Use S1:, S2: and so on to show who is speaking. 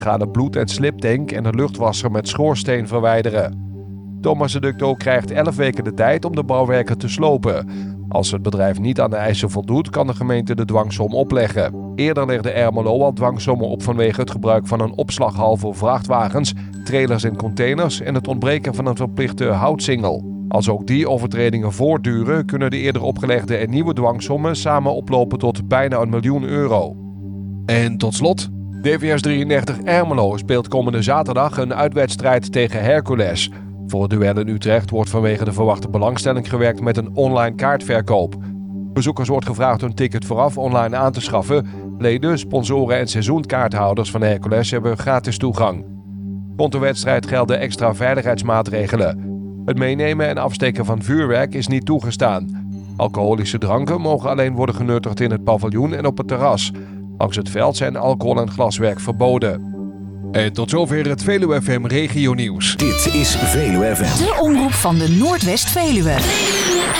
S1: Ga de bloed- en sliptank en de luchtwasser met schoorsteen verwijderen. Thomas de Ducto krijgt 11 weken de tijd om de bouwwerken te slopen. Als het bedrijf niet aan de eisen voldoet, kan de gemeente de dwangsom opleggen. Eerder legde Ermelo al dwangsommen op vanwege het gebruik van een opslaghal voor vrachtwagens, trailers en containers en het ontbreken van een verplichte houtsingel. Als ook die overtredingen voortduren, kunnen de eerder opgelegde en nieuwe dwangsommen samen oplopen tot bijna €1.000.000. En tot slot, DVS 33 Ermelo speelt komende zaterdag een uitwedstrijd tegen Hercules. Voor het duel in Utrecht wordt vanwege de verwachte belangstelling gewerkt met een online kaartverkoop. Bezoekers wordt gevraagd hun ticket vooraf online aan te schaffen. Leden, sponsoren en seizoenkaarthouders van Hercules hebben gratis toegang. Rond de wedstrijd gelden extra veiligheidsmaatregelen. Het meenemen en afsteken van vuurwerk is niet toegestaan. Alcoholische dranken mogen alleen worden genuttigd in het paviljoen en op het terras. Langs het veld zijn alcohol en glaswerk verboden. En tot zover het Veluwe FM Regio Nieuws.
S2: Dit is Veluwe FM.
S3: De omroep van de Noordwest-Veluwe.